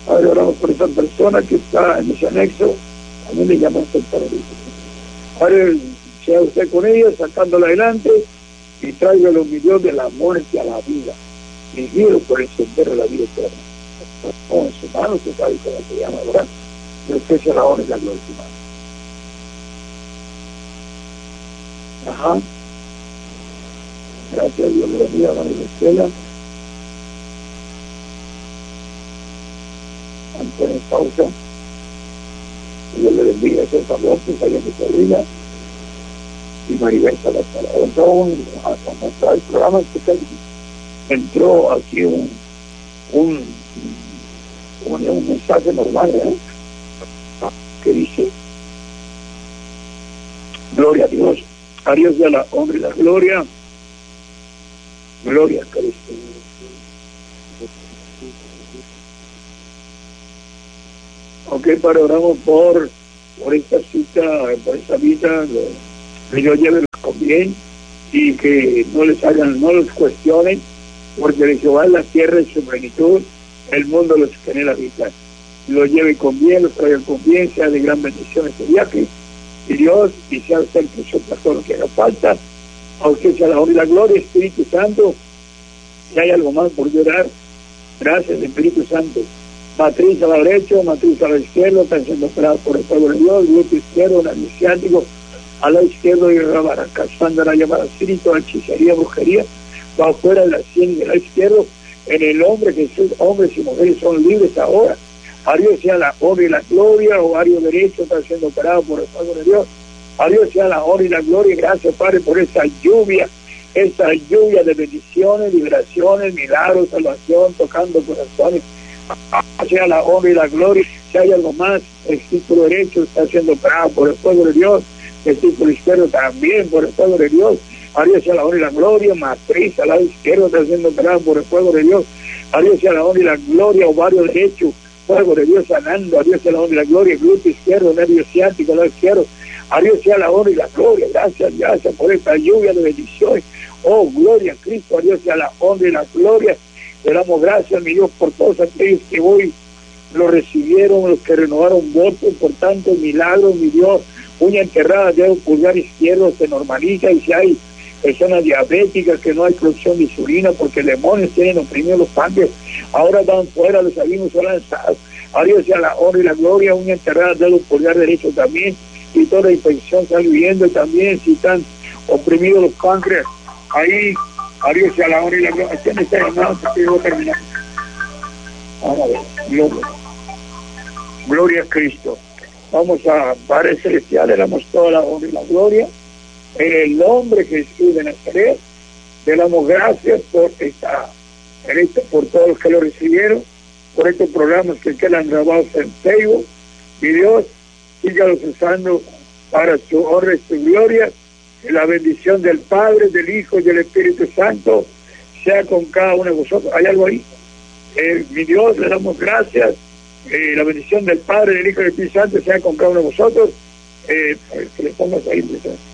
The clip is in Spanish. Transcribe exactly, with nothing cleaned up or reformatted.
Padre, oramos por esa persona que está en ese anexo, también le llamaste terrorismo. Padre, sea usted con ella, sacándola adelante, y traiga la humildad de la muerte a la vida, y guíelo por el sendero de la vida eterna. Con en su mano, usted sabe cómo se llama, ¿verdad? Pero usted se la honra y la gloria de su mano. Ajá. Gracias, Dios le bendiga, María Estela. Antonio Pausa. Dios le bendiga a esos famosos allá en mi sobrina. Y Maribel Salazar. Entró un, a mostrar el programa especial. Entró aquí un, un, un, un mensaje normal, ¿eh? Que dice: gloria a Dios, a Dios sea la honra y la gloria. Gloria a Cristo. Ok, para oramos por, por esta cita, por esta vida, que Dios lleve con bien y que no les hagan, no los cuestionen, porque de Jehová es la tierra en su plenitud, el mundo los que en él habitan. Los lleve con bien, los traiga con bien, sea de gran bendición este viaje, y Dios, y sea usted el que sopla todo lo que haga falta, a usted sea la honra y la gloria, Espíritu Santo. Si hay algo más por llorar, gracias, Espíritu Santo. Matriz a la derecha, matriz a la izquierda, están siendo operados por el pueblo de Dios, grupo izquierdo, el iniciático, a la izquierda y rabaracazando la llamada espíritu, hechicería, brujería, va afuera de la sien y de la izquierda, en el hombre Jesús, hombres y mujeres son libres ahora. A Dios sea la honra y la gloria, ovario derecho está siendo operado por el pueblo de Dios. A Dios sea la honra y la gloria, y gracias, Padre, por esa lluvia, esa lluvia de bendiciones, liberaciones, milagros, salvación, tocando corazones. Sea la honra y la gloria. Si hay algo más, el círculo derecho está siendo operado por el pueblo de Dios, el círculo izquierdo también por el pueblo de Dios. A Dios sea la honra y la gloria. Matriz al lado izquierdo está siendo operado por el pueblo de Dios. A Dios sea la honra y la gloria. Ovario derecho, fuego de Dios sanando. A Dios sea la honra y la gloria. Glúteo izquierdo, nervio ciático, lado izquierdo. A Dios sea la honra y la gloria. Gracias, gracias por esta lluvia de bendiciones. Oh, gloria a Cristo. A Dios sea la honra y la gloria. Le damos gracias, mi Dios, por todos aquellos que hoy lo recibieron, los que renovaron votos, por tantos milagros, mi Dios. Uña enterrada, dedo pulgar izquierdo se normaliza, y si hay personas diabéticas que no hay producción de insulina porque demonios tienen oprimido los páncreas, ahora van fuera, los abismos son lanzados. A Dios sea la honra y la gloria. Uña enterrada, dedo pulgar derecho también, y toda infección está viviendo también, si están oprimidos los páncreas, ahí. A Dios sea la honra y la gloria. ¿Quién está llamado? Porque yo voy a terminar. Vamos a ver. Gloria. Gloria a Cristo. Vamos a Padre Celestial, le damos toda la honra y la gloria. En el nombre de Jesús de Nazaret, le damos gracias por esta, por todos los que lo recibieron, por estos programas que quedan grabados en Facebook. Y Dios, sígalos usando para su honra y su gloria. Que la bendición del Padre, del Hijo y del Espíritu Santo sea con cada uno de vosotros. ¿Hay algo ahí? Eh, mi Dios, le damos gracias. Eh, la bendición del Padre, del Hijo y del Espíritu Santo sea con cada uno de vosotros. Eh, que le pongas ahí,